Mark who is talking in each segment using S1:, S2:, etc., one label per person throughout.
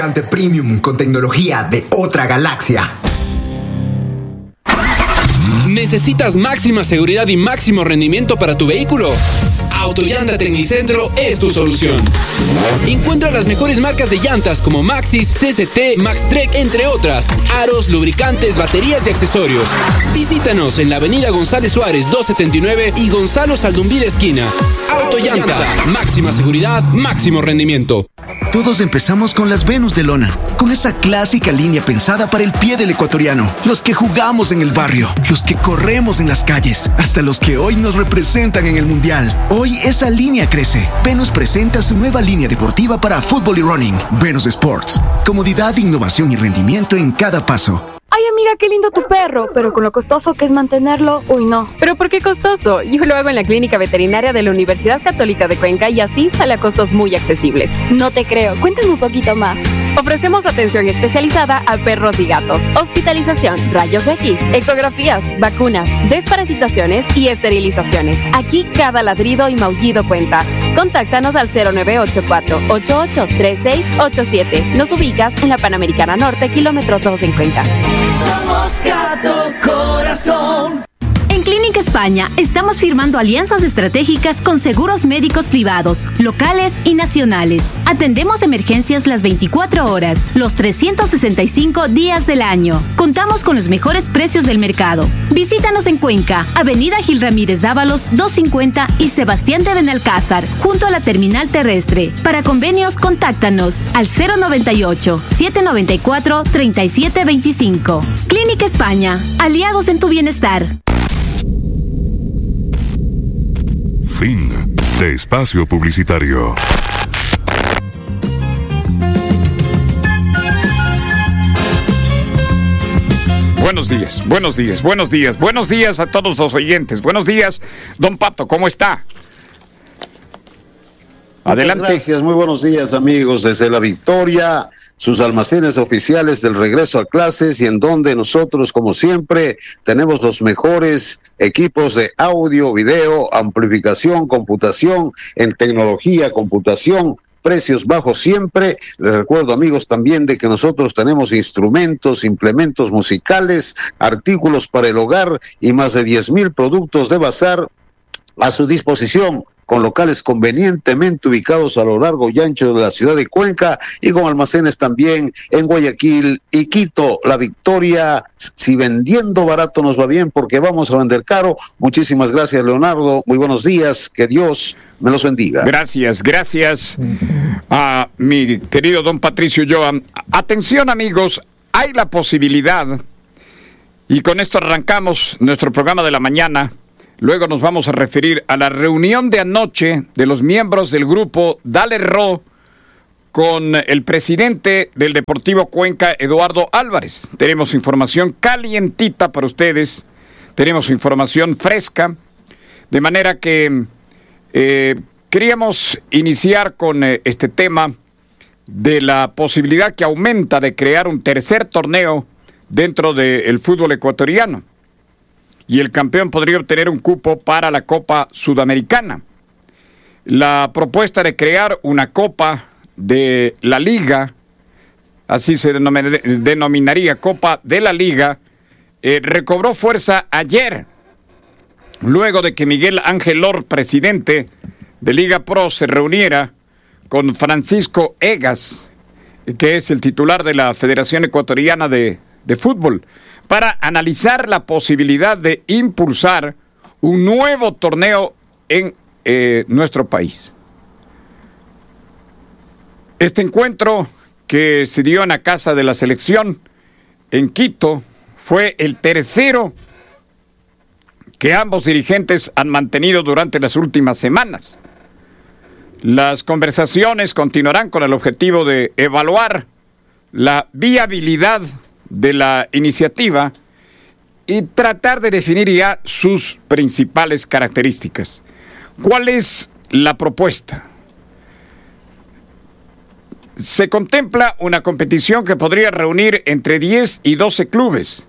S1: Premium con tecnología de otra galaxia.
S2: ¿Necesitas máxima seguridad y máximo rendimiento para tu vehículo? Autollanta Tecnicentro es tu solución. Encuentra las mejores marcas de llantas como Maxxis, CCT, Maxtrek, entre otras. Aros, lubricantes, baterías y accesorios. Visítanos en la avenida González Suárez 279 y Gonzalo Saldumbí esquina. Autollanta, máxima seguridad, máximo rendimiento.
S3: Todos empezamos con las Venus de lona, con esa clásica línea pensada para el pie del ecuatoriano. Los que jugamos en el barrio, los que corremos en las calles, hasta los que hoy nos representan en el mundial. Hoy esa línea crece. Venus presenta su nueva línea deportiva para fútbol y running. Venus Sports. Comodidad, innovación y rendimiento en cada paso.
S4: Ay, amiga, qué lindo tu perro, pero con lo costoso que es mantenerlo, uy, no.
S5: ¿Pero por qué costoso? Yo lo hago en la Clínica Veterinaria de la Universidad Católica de Cuenca y así sale a costos muy accesibles.
S4: No te creo, cuéntame un poquito más.
S5: Ofrecemos atención especializada a perros y gatos, hospitalización, rayos X, ecografías, vacunas, desparasitaciones y esterilizaciones. Aquí cada ladrido y maullido cuenta. Contáctanos al 0984-883687. Nos ubicas en la Panamericana Norte, kilómetro 2 en Cuenca.
S6: Somos Gato Corazón.
S7: En Clínica España estamos firmando alianzas estratégicas con seguros médicos privados, locales y nacionales. Atendemos emergencias las 24 horas, los 365 días del año. Contamos con los mejores precios del mercado. Visítanos en Cuenca, Avenida Gil Ramírez Dávalos 250 y Sebastián de Benalcázar, junto a la terminal terrestre. Para convenios, contáctanos al 098-794-3725. Clínica España, aliados en tu bienestar.
S8: Fin de espacio publicitario.
S9: Buenos días a todos los oyentes. Buenos días, don Pato, ¿cómo está? Adelante.
S10: Muchas gracias, muy buenos días, amigos, desde La Victoria, sus almacenes oficiales del regreso a clases y en donde nosotros, como siempre, tenemos los mejores equipos de audio, video, amplificación, computación, en tecnología, computación, precios bajos siempre. Les recuerdo, amigos, también de que nosotros tenemos instrumentos, implementos musicales, artículos para el hogar y más de 10,000 productos de bazar a su disposición, con locales convenientemente ubicados a lo largo y ancho de la ciudad de Cuenca y con almacenes también en Guayaquil y Quito. La Victoria, si vendiendo barato nos va bien, porque vamos a vender caro. Muchísimas gracias, Leonardo. Muy buenos días. Que Dios me los bendiga.
S9: Gracias a mi querido don Patricio Joan. Atención, amigos, hay la posibilidad, y con esto arrancamos nuestro programa de la mañana. Luego nos vamos a referir a la reunión de anoche de los miembros del grupo Dale Ro con el presidente del Deportivo Cuenca, Eduardo Álvarez. Tenemos información calientita para ustedes, tenemos información fresca, de manera que queríamos iniciar con este tema de la posibilidad que aumenta de crear un tercer torneo dentro del fútbol ecuatoriano. Y el campeón podría obtener un cupo para la Copa Sudamericana. La propuesta de crear una Copa de la Liga, así se denominaría Copa de la Liga, recobró fuerza ayer, luego de que Miguel Ángel Lor, presidente de Liga Pro, se reuniera con Francisco Egas, que es el titular de la Federación Ecuatoriana de Fútbol, para analizar la posibilidad de impulsar un nuevo torneo en nuestro país. Este encuentro, que se dio en la Casa de la Selección en Quito, fue el tercero que ambos dirigentes han mantenido durante las últimas semanas. Las conversaciones continuarán con el objetivo de evaluar la viabilidad de la iniciativa y tratar de definir ya sus principales características. ¿Cuál es la propuesta? Se contempla una competición que podría reunir entre 10 y 12 clubes.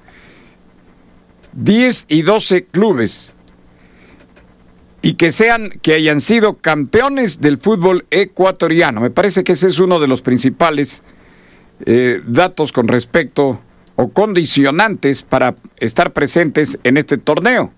S9: 10 y 12 clubes. Y que hayan sido campeones del fútbol ecuatoriano. Me parece que ese es uno de los principales datos con respecto o condicionantes para estar presentes en este torneo.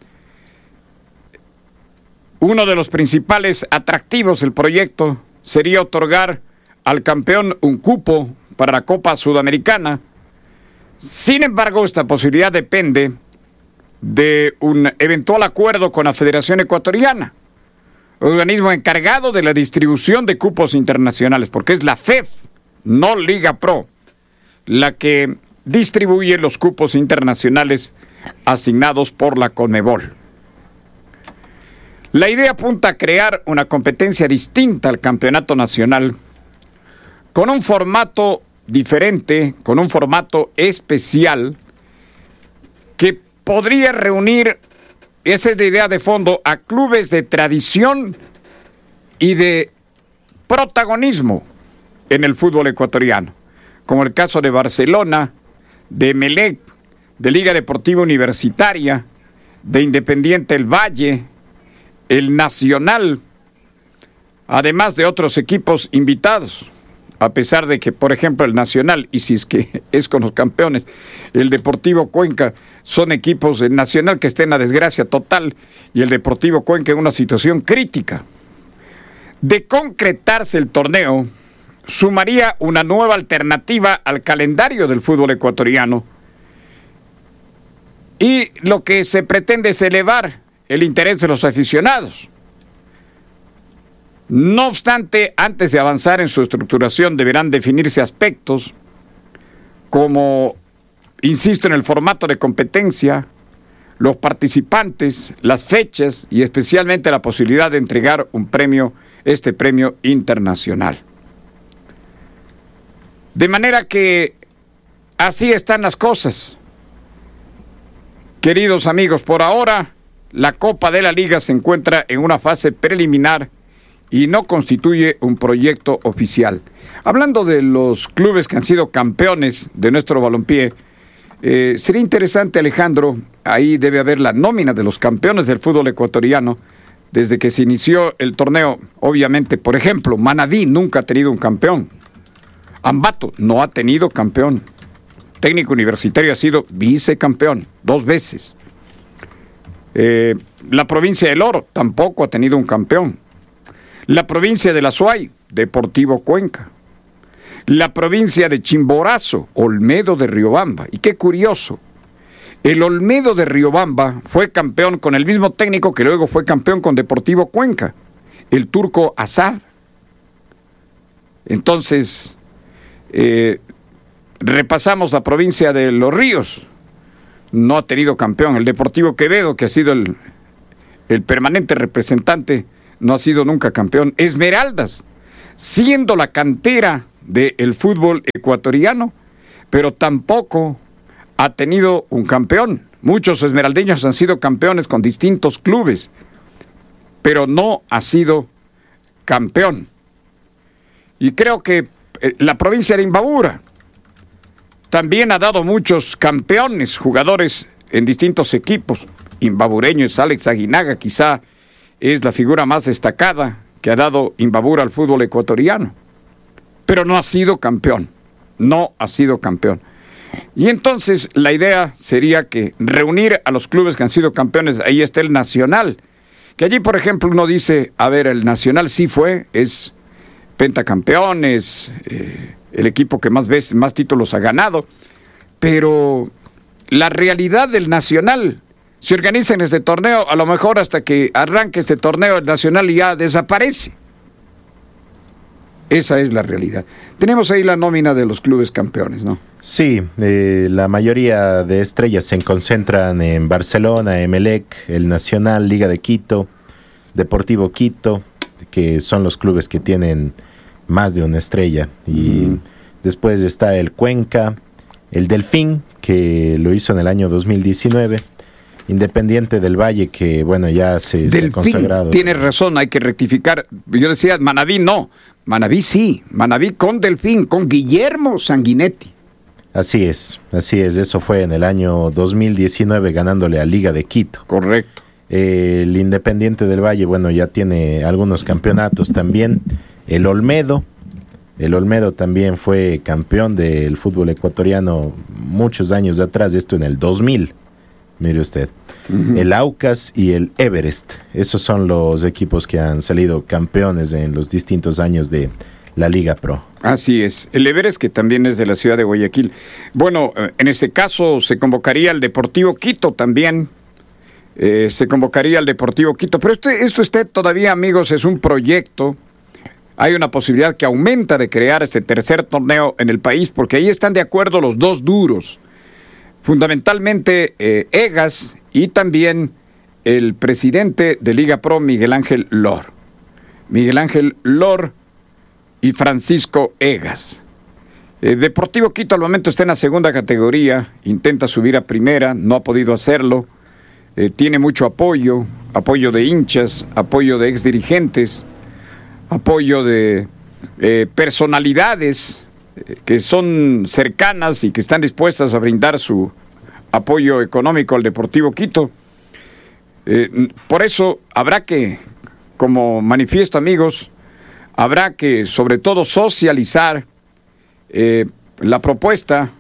S9: Uno de los principales atractivos del proyecto sería otorgar al campeón un cupo para la Copa Sudamericana. Sin embargo, esta posibilidad depende de un eventual acuerdo con la Federación Ecuatoriana, organismo encargado de la distribución de cupos internacionales, porque es la FEF, no Liga Pro, la que distribuye los cupos internacionales asignados por la CONMEBOL. La idea apunta a crear una competencia distinta al campeonato nacional, con un formato diferente, con un formato especial, que podría reunir, esa es la idea de fondo, a clubes de tradición y de protagonismo en el fútbol ecuatoriano, como el caso de Barcelona, de Emelec, de Liga Deportiva Universitaria, de Independiente del Valle, el Nacional, además de otros equipos invitados, a pesar de que, por ejemplo, el Nacional, y si es que es con los campeones, el Deportivo Cuenca, son equipos del Nacional que está en la desgracia total, y el Deportivo Cuenca en una situación crítica. De concretarse el torneo, sumaría una nueva alternativa al calendario del fútbol ecuatoriano, y lo que se pretende es elevar el interés de los aficionados. No obstante, antes de avanzar en su estructuración deberán definirse aspectos como, insisto, en el formato de competencia, los participantes, las fechas y especialmente la posibilidad de entregar un premio, este premio internacional. De manera que así están las cosas. Queridos amigos, por ahora la Copa de la Liga se encuentra en una fase preliminar y no constituye un proyecto oficial. Hablando de los clubes que han sido campeones de nuestro balompié, sería interesante, Alejandro, ahí debe haber la nómina de los campeones del fútbol ecuatoriano desde que se inició el torneo. Obviamente, por ejemplo, Manabí nunca ha tenido un campeón. Ambato no ha tenido campeón. Técnico Universitario ha sido vicecampeón 2 veces. La provincia del Oro tampoco ha tenido un campeón. La provincia de La Suay, Deportivo Cuenca. La provincia de Chimborazo, Olmedo de Riobamba. Y qué curioso, el Olmedo de Riobamba fue campeón con el mismo técnico que luego fue campeón con Deportivo Cuenca, el turco Asad. Entonces, repasamos la provincia de Los Ríos. No ha tenido campeón. El Deportivo Quevedo, que ha sido el permanente representante, no ha sido nunca campeón. Esmeraldas, siendo la cantera del fútbol ecuatoriano, pero tampoco ha tenido un campeón. Muchos esmeraldeños han sido campeones con distintos clubes, pero no ha sido campeón. Y creo que la provincia de Imbabura también ha dado muchos campeones, jugadores en distintos equipos. Imbabureños, Alex Aguinaga, quizá es la figura más destacada que ha dado Imbabura al fútbol ecuatoriano, pero no ha sido campeón, no ha sido campeón. Y entonces la idea sería que reunir a los clubes que han sido campeones. Ahí está el Nacional, que allí, por ejemplo, uno dice, a ver, el Nacional sí es pentacampeones, el equipo que más títulos ha ganado, pero la realidad del Nacional, se organiza en este torneo, a lo mejor hasta que arranque este torneo, el Nacional ya desaparece. Esa es la realidad. Tenemos ahí la nómina de los clubes campeones, ¿no?
S11: Sí, la mayoría de estrellas se concentran en Barcelona, Emelec, el Nacional, Liga de Quito, Deportivo Quito, que son los clubes que tienen más de una estrella. Y después está el Cuenca, el Delfín, que lo hizo en el año 2019, Independiente del Valle, que bueno, ya se ha consagrado.
S9: Tienes razón, hay que rectificar. Yo decía Manabí, no. Manabí sí. Manabí con Delfín, con Guillermo Sanguinetti.
S11: Así es. Eso fue en el año 2019, ganándole a Liga de Quito.
S9: Correcto.
S11: El Independiente del Valle, bueno, ya tiene algunos campeonatos también. El Olmedo, El Olmedo también fue campeón del fútbol ecuatoriano muchos años atrás, esto en el 2000, mire usted. El Aucas y el Everest, esos son los equipos que han salido campeones en los distintos años de la Liga Pro.
S9: Así es, el Everest, que también es de la ciudad de Guayaquil. Bueno, en ese caso se convocaría al Deportivo Quito también, se convocaría al Deportivo Quito, pero esto todavía, amigos, es un proyecto. Hay una posibilidad que aumenta de crear este tercer torneo en el país, porque ahí están de acuerdo los dos duros, fundamentalmente Egas y también el presidente de Liga Pro, Miguel Ángel Lor. Miguel Ángel Lor y Francisco Egas. Deportivo Quito al momento está en la segunda categoría, intenta subir a primera, no ha podido hacerlo, tiene mucho apoyo de hinchas, apoyo de exdirigentes, apoyo de personalidades que son cercanas y que están dispuestas a brindar su apoyo económico al Deportivo Quito. Por eso habrá que, como manifiesto, amigos, habrá que sobre todo socializar la propuesta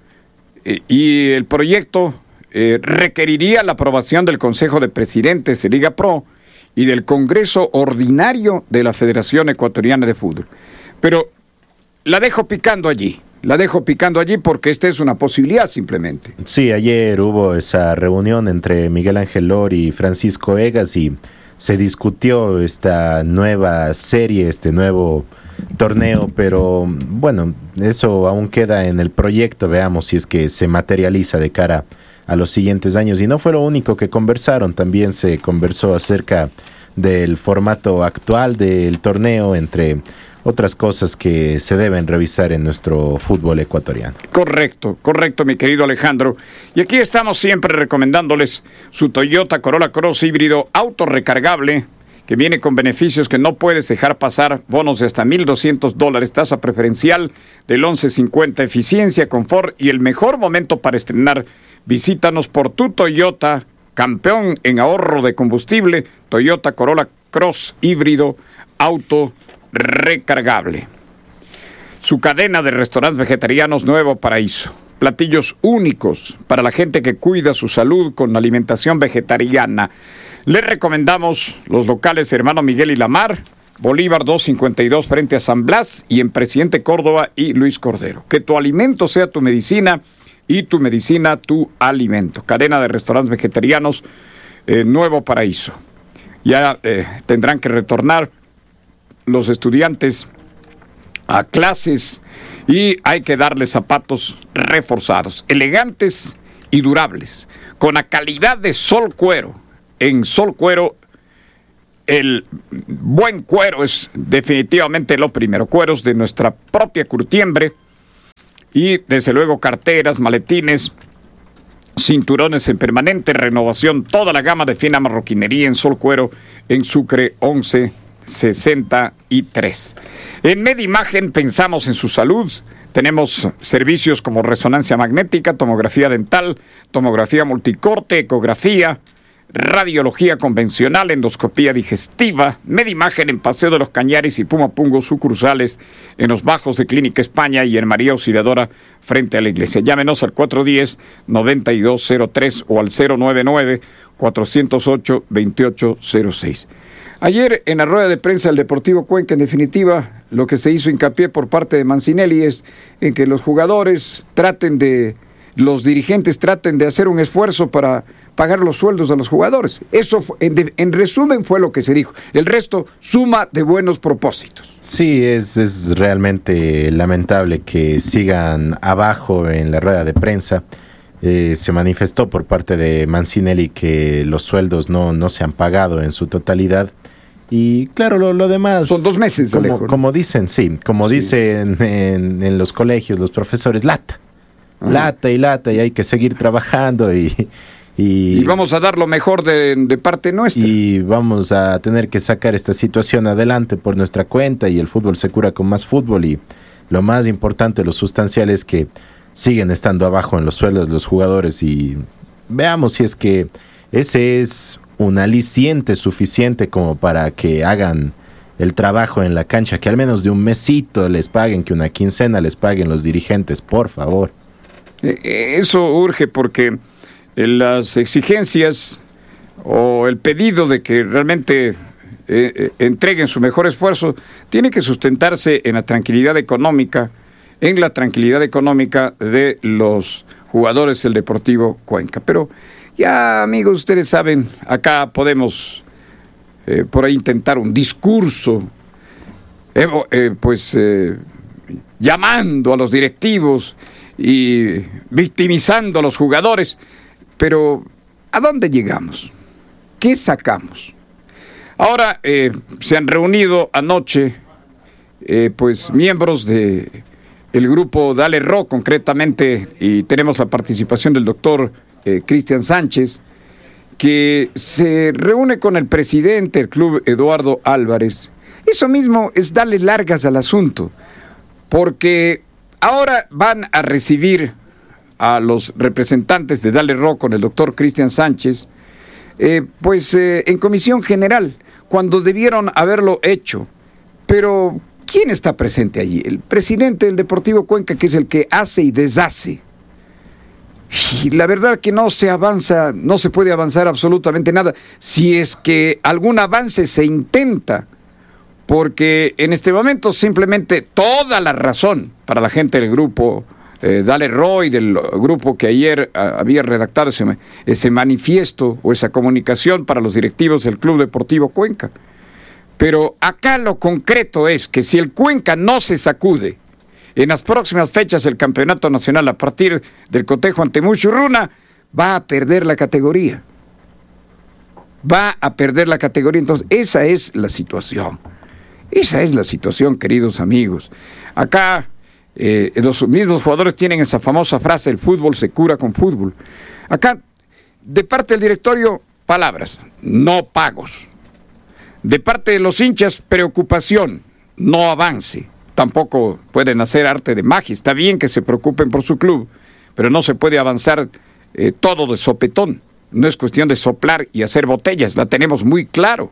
S9: y el proyecto requeriría la aprobación del Consejo de Presidentes de Liga Pro y del Congreso Ordinario de la Federación Ecuatoriana de Fútbol. Pero la dejo picando allí porque esta es una posibilidad simplemente.
S11: Sí, ayer hubo esa reunión entre Miguel Ángel Lor y Francisco Egas y se discutió esta nueva serie, este nuevo torneo, pero bueno, eso aún queda en el proyecto, veamos si es que se materializa de cara a los siguientes años. Y no fue lo único que conversaron, también se conversó acerca del formato actual del torneo, entre otras cosas que se deben revisar en nuestro fútbol ecuatoriano.
S9: Correcto, mi querido Alejandro. Y aquí estamos siempre recomendándoles su Toyota Corolla Cross híbrido autorrecargable, que viene con beneficios que no puedes dejar pasar, bonos de hasta $1,200, tasa preferencial del 11.50, eficiencia, confort y el mejor momento para estrenar. Visítanos por tu Toyota, campeón en ahorro de combustible, Toyota Corolla Cross híbrido auto recargable. Su cadena de restaurantes vegetarianos Nuevo Paraíso. Platillos únicos para la gente que cuida su salud con alimentación vegetariana. Les recomendamos los locales Hermano Miguel y Lamar, Bolívar 252 frente a San Blas y en Presidente Córdoba y Luis Cordero. Que tu alimento sea tu medicina y tu medicina tu alimento. Cadena de restaurantes vegetarianos Nuevo Paraíso. Ya tendrán que retornar los estudiantes a clases y hay que darles zapatos reforzados, elegantes y durables, con la calidad de Sol Cuero. En Sol Cuero, el buen cuero es definitivamente lo primero. Cueros de nuestra propia curtiembre y desde luego carteras, maletines, cinturones en permanente renovación, toda la gama de fina marroquinería en Sol Cuero en Sucre 1163. En Medimagen pensamos en su salud. Tenemos servicios como resonancia magnética, tomografía dental, tomografía multicorte, ecografía, radiología convencional, endoscopía digestiva. Medimagen en Paseo de los Cañares y Pumapungo, sucursales en los Bajos de Clínica España y en María Auxiliadora frente a la iglesia. Llámenos al 410-9203 o al 099-408-2806. Ayer en la rueda de prensa del Deportivo Cuenca, en definitiva, lo que se hizo hincapié por parte de Mancinelli es en que los jugadores los dirigentes traten de hacer un esfuerzo para pagar los sueldos a los jugadores. Eso, en resumen, fue lo que se dijo. El resto, suma de buenos propósitos.
S11: Sí, es realmente lamentable que sigan abajo en la rueda de prensa. Se manifestó por parte de Mancinelli que los sueldos no se han pagado en su totalidad. Y claro, lo demás...
S9: Son 2 meses,
S11: como dicen, sí, como dicen en los colegios los profesores, lata y hay que seguir trabajando y
S9: vamos a dar lo mejor de parte nuestra.
S11: Y vamos a tener que sacar esta situación adelante por nuestra cuenta y el fútbol se cura con más fútbol y lo más importante, lo sustancial es que siguen estando abajo en los sueldos los jugadores y veamos si es que ese es un aliciente suficiente como para que hagan el trabajo en la cancha, que al menos de un mesito les paguen, que una quincena les paguen los dirigentes, por favor.
S9: Eso urge porque las exigencias o el pedido de que realmente entreguen su mejor esfuerzo tiene que sustentarse en la tranquilidad económica, de los jugadores del Deportivo Cuenca. Pero ya, amigos, ustedes saben, acá podemos por ahí intentar un discurso, llamando a los directivos y victimizando a los jugadores, pero ¿a dónde llegamos? ¿Qué sacamos? Ahora se han reunido anoche miembros de el grupo Dale Ro, concretamente, y tenemos la participación del doctor Cristian Sánchez, que se reúne con el presidente del club, Eduardo Álvarez. Eso mismo es darle largas al asunto, porque ahora van a recibir a los representantes de Dale Ro con el doctor Cristian Sánchez, en comisión general, cuando debieron haberlo hecho. Pero ¿quién está presente allí? El presidente del Deportivo Cuenca, que es el que hace y deshace. Y la verdad que no se avanza, no se puede avanzar absolutamente nada, si es que algún avance se intenta, porque en este momento simplemente toda la razón para la gente del grupo Dale Ro y del grupo que ayer había redactado ese manifiesto o esa comunicación para los directivos del Club Deportivo Cuenca. Pero acá lo concreto es que si el Cuenca no se sacude en las próximas fechas del campeonato nacional a partir del cotejo ante Muchurruna, va a perder la categoría. Entonces, esa es la situación. Esa es la situación, queridos amigos. Acá los mismos jugadores tienen esa famosa frase: el fútbol se cura con fútbol. Acá, de parte del directorio, palabras, no pagos. De parte de los hinchas, preocupación, no avance. Tampoco pueden hacer arte de magia. Está bien que se preocupen por su club, pero no se puede avanzar todo de sopetón. No es cuestión de soplar y hacer botellas, la tenemos muy claro.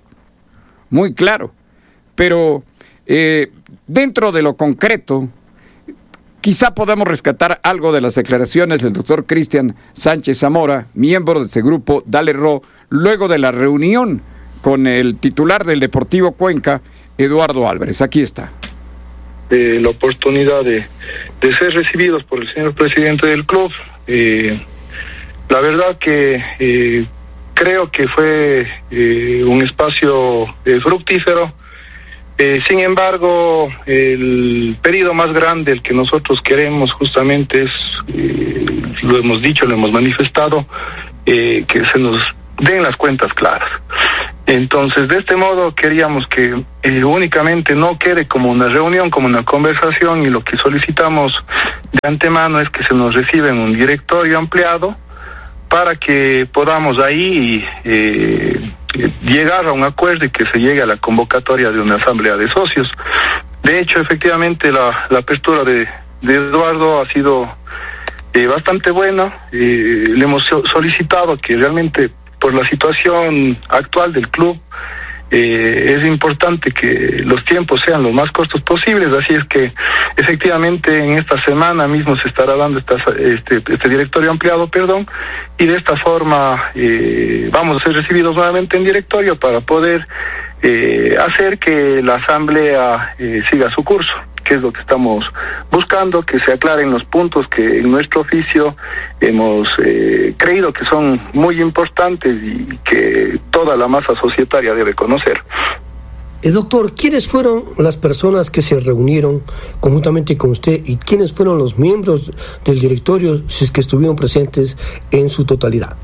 S9: Pero dentro de lo concreto, quizá podamos rescatar algo de las declaraciones del doctor Cristian Sánchez Zamora, miembro de ese grupo Dale Ro, luego de la reunión con el titular del Deportivo Cuenca, Eduardo Álvarez. Aquí está.
S12: La oportunidad de ser recibidos por el señor presidente del club. La verdad que creo que fue un espacio fructífero. Sin embargo, el pedido más grande, el que nosotros queremos justamente es, lo hemos dicho, lo hemos manifestado, que se nos den las cuentas claras. Entonces, de este modo queríamos que únicamente no quede como una reunión, como una conversación, y lo que solicitamos de antemano es que se nos reciba en un directorio ampliado para que podamos ahí llegar a un acuerdo y que se llegue a la convocatoria de una asamblea de socios. De hecho, efectivamente, la apertura de Eduardo ha sido bastante buena. Le hemos solicitado que realmente, por la situación actual del club, es importante que los tiempos sean los más cortos posibles, así es que efectivamente en esta semana mismo se estará dando este directorio ampliado, y de esta forma vamos a ser recibidos nuevamente en directorio para poder hacer que la asamblea siga su curso, que es lo que estamos buscando, que se aclaren los puntos que en nuestro oficio hemos creído que son muy importantes y que toda la masa societaria debe conocer.
S13: Doctor, ¿quiénes fueron las personas que se reunieron conjuntamente con usted y quiénes fueron los miembros del directorio, si es que estuvieron presentes en su totalidad?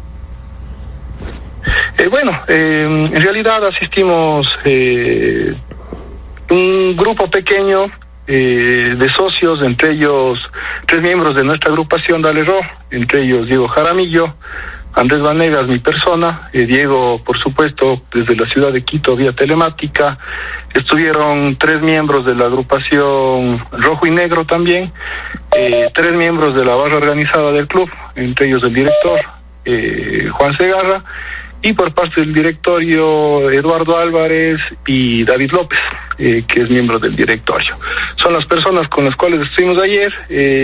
S13: En realidad asistimos un grupo pequeño de socios, entre ellos 3 miembros de nuestra agrupación Dale Ro, entre ellos Diego Jaramillo, Andrés Vanegas, mi persona, Diego, por supuesto, desde la ciudad de Quito vía telemática. Estuvieron 3 miembros de la agrupación Rojo y Negro también, 3 miembros de la barra organizada del club, entre ellos el director Juan Segarra,
S12: y por parte del directorio Eduardo Álvarez y David López, que es miembro del directorio. Son las personas con las cuales estuvimos ayer.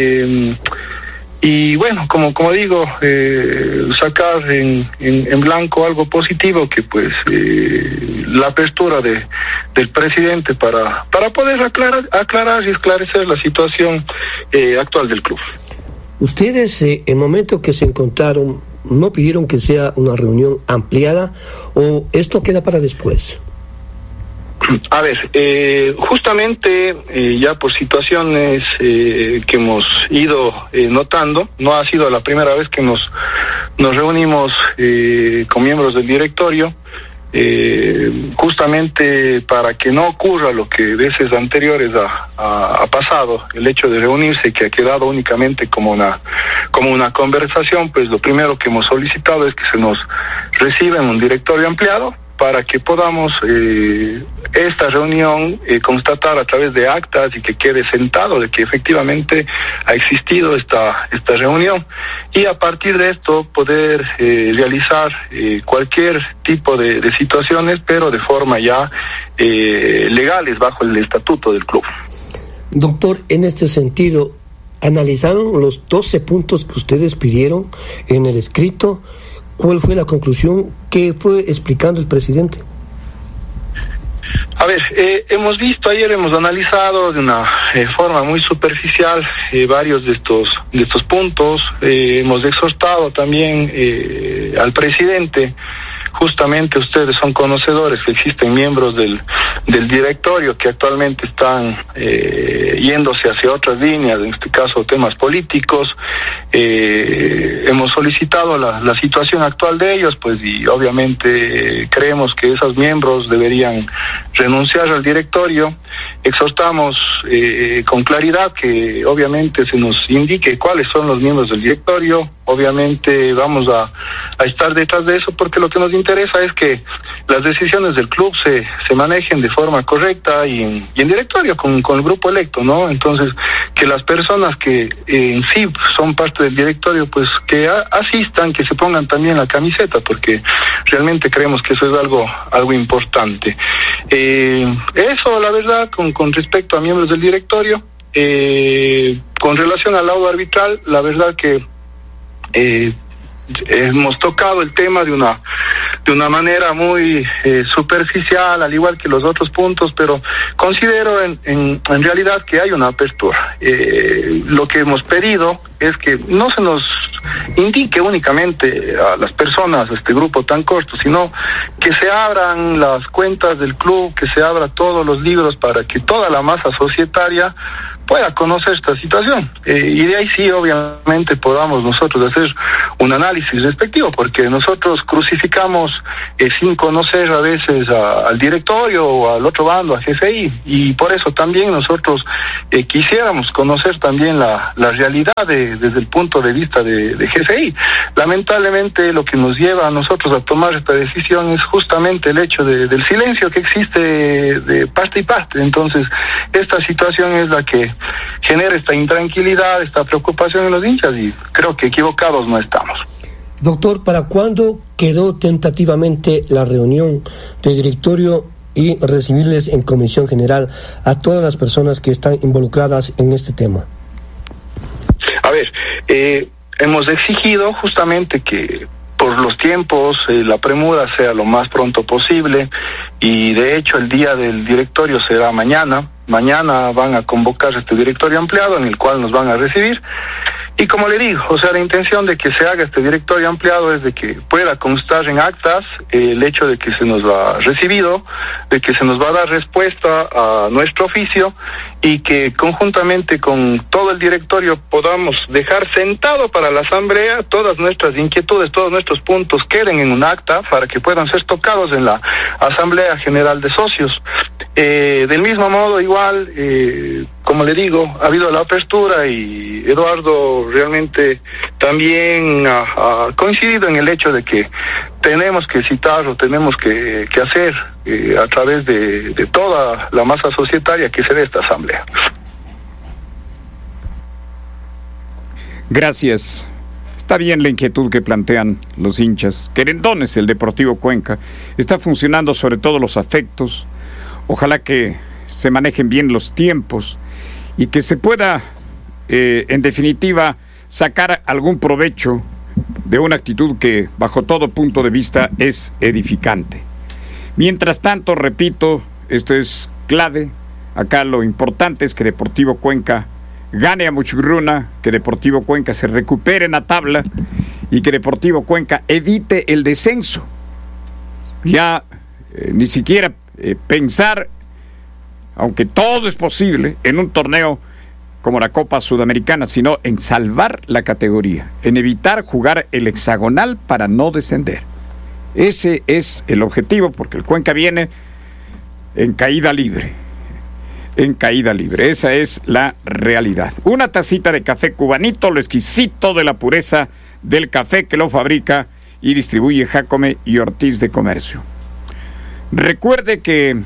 S12: Y bueno, como digo, sacar en blanco algo positivo, que pues la apertura del presidente para poder aclarar y esclarecer la situación actual del club.
S14: Ustedes, el momento que se encontraron, ¿no pidieron que sea una reunión ampliada o esto queda para después?
S12: A ver, justamente ya por situaciones que hemos ido notando, no ha sido la primera vez que nos reunimos con miembros del directorio, justamente para que no ocurra lo que veces anteriores ha pasado, el hecho de reunirse, que ha quedado únicamente como una conversación. Pues lo primero que hemos solicitado es que se nos reciba en un directorio ampliado, para que podamos esta reunión constatar a través de actas y que quede sentado de que efectivamente ha existido esta reunión, y a partir de esto poder realizar cualquier tipo de situaciones, pero de forma ya legales bajo el estatuto del club.
S14: Doctor, en este sentido, ¿analizaron los 12 puntos que ustedes pidieron en el escrito? ¿Cuál fue la conclusión que fue explicando el presidente?
S12: A ver, hemos analizado de una forma muy superficial varios de estos puntos. Hemos exhortado también al presidente. Justamente ustedes son conocedores que existen miembros del directorio que actualmente están yéndose hacia otras líneas, en este caso temas políticos. Hemos solicitado la situación actual de ellos, pues, y obviamente creemos que esos miembros deberían renunciar al directorio. Exhortamos con claridad que obviamente se nos indique cuáles son los miembros del directorio. Obviamente vamos a estar detrás de eso, porque lo que nos interesa es que las decisiones del club se manejen de forma correcta y en directorio con el grupo electo, ¿no? Entonces, que las personas que en sí son parte del directorio, pues que asistan, que se pongan también la camiseta, porque realmente creemos que eso es algo importante. Eso, la verdad, con respecto a miembros del directorio. Con relación al laudo arbitral, la verdad que hemos tocado el tema de una manera muy superficial, al igual que los otros puntos, pero considero en realidad que hay una apertura. Lo que hemos pedido es que no se nos indique únicamente a las personas, a este grupo tan corto, sino que se abran las cuentas del club, que se abran todos los libros para que toda la masa societaria pueda conocer esta situación, y de ahí sí obviamente podamos nosotros hacer un análisis respectivo, porque nosotros crucificamos sin conocer a veces al directorio o al otro bando, a GCI, y por eso también nosotros quisiéramos conocer también la realidad desde el punto de vista de GCI. Lamentablemente lo que nos lleva a nosotros a tomar esta decisión es justamente el hecho del silencio que existe de parte y parte. Entonces esta situación es la que genera esta intranquilidad, esta preocupación en los hinchas, y creo que equivocados no estamos.
S14: Doctor, ¿para cuándo quedó tentativamente la reunión del directorio y recibirles en comisión general a todas las personas que están involucradas en este tema?
S12: A ver, hemos exigido justamente que por los tiempos la premura sea lo más pronto posible, y de hecho el día del directorio será mañana. Mañana van a convocar este directorio ampliado en el cual nos van a recibir. Y como le digo, o sea, la intención de que se haga este directorio ampliado es de que pueda constar en actas el hecho de que se nos ha recibido, de que se nos va a dar respuesta a nuestro oficio, y que conjuntamente con todo el directorio podamos dejar sentado para la asamblea todas nuestras inquietudes, todos nuestros puntos queden en un acta para que puedan ser tocados en la Asamblea General de Socios. Del mismo modo, igual, como le digo, ha habido la apertura, y Eduardo realmente también ha coincidido en el hecho de que tenemos que citar o tenemos que hacer a través de toda la masa societaria que se dé esta asamblea.
S9: Gracias. Está bien la inquietud que plantean los hinchas. Querendones, el Deportivo Cuenca. Está funcionando sobre todo los afectos. Ojalá que se manejen bien los tiempos y que se pueda, en definitiva, sacar algún provecho de una actitud que, bajo todo punto de vista, es edificante. Mientras tanto, repito, esto es clave. Acá lo importante es que Deportivo Cuenca gane a Muchugruna, que Deportivo Cuenca se recupere en la tabla y que Deportivo Cuenca evite el descenso. Ya ni siquiera pensar, aunque todo es posible, en un torneo como la Copa Sudamericana, sino en salvar la categoría, en evitar jugar el hexagonal para no descender. Ese es el objetivo, porque el Cuenca viene en caída libre. En caída libre, esa es la realidad. Una tacita de café cubanito, lo exquisito de la pureza del café que lo fabrica y distribuye Jacome y Ortiz de Comercio. Recuerde que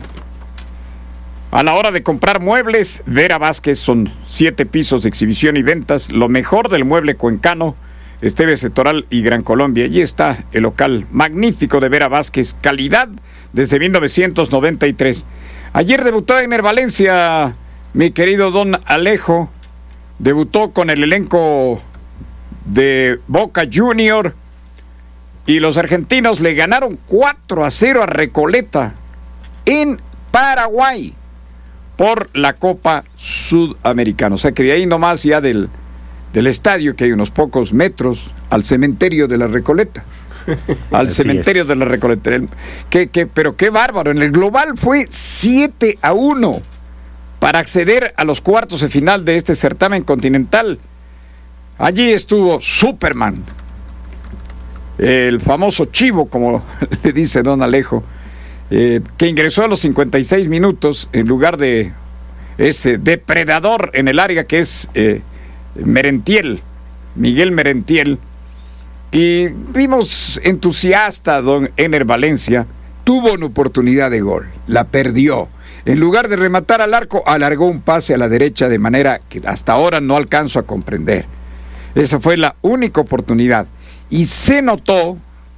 S9: a la hora de comprar muebles, Vera Vázquez, son 7 pisos de exhibición y ventas, lo mejor del mueble cuencano, Esteves Toral y Gran Colombia. Allí está el local magnífico de Vera Vázquez, calidad desde 1993. Ayer debutó Ener Valencia, mi querido don Alejo, debutó con el elenco de Boca Junior y los argentinos le ganaron 4-0 a Recoleta en Paraguay por la Copa Sudamericana. O sea que de ahí nomás ya del estadio, que hay unos pocos metros, al cementerio de la Recoleta. Al
S11: Así
S9: cementerio
S11: es.
S9: de la Recoleta. Pero qué bárbaro. En el global fue 7-1 para acceder a los cuartos de final de este certamen continental. Allí estuvo Superman, el famoso Chivo, como le dice don Alejo, que ingresó a los 56 minutos en lugar de ese depredador en el área que es Merentiel, Miguel Merentiel. Y vimos entusiasta a don Ener Valencia. Tuvo una oportunidad de gol, la perdió. En lugar de rematar al arco, alargó un pase a la derecha de manera que hasta ahora no alcanzo a comprender. Esa fue la única oportunidad. Y se notó,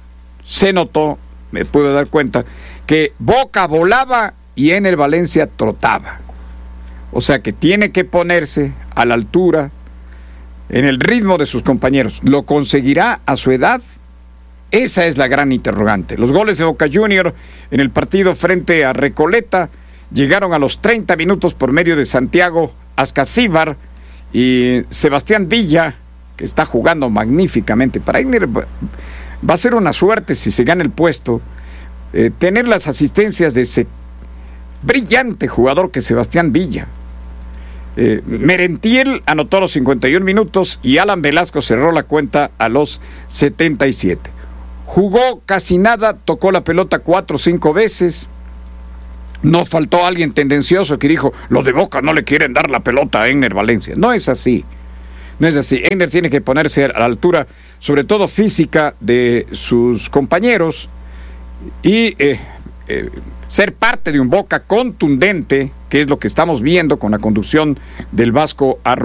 S9: me pude dar cuenta, que Boca volaba y Ener Valencia trotaba. O sea que tiene que ponerse a la altura, en el ritmo de sus compañeros. ¿Lo conseguirá a su edad? Esa es la gran interrogante. Los goles de Boca Junior en el partido frente a Recoleta llegaron a los 30 minutos por medio de Santiago Ascasíbar y Sebastián Villa, que está jugando magníficamente. Para Ener va a ser una suerte, si se gana el puesto, tener las asistencias de ese brillante jugador que es Sebastián Villa. Merentiel anotó a los 51 minutos y Alan Velasco cerró la cuenta a los 77. Jugó casi nada, tocó la pelota 4 o 5 veces. No faltó alguien tendencioso que dijo: los de Boca no le quieren dar la pelota a Ener Valencia. No es así. No es así. Ener tiene que ponerse a la altura, sobre todo física, de sus compañeros y ser parte de un Boca contundente, que es lo que estamos viendo con la conducción del Vasco Arroyo.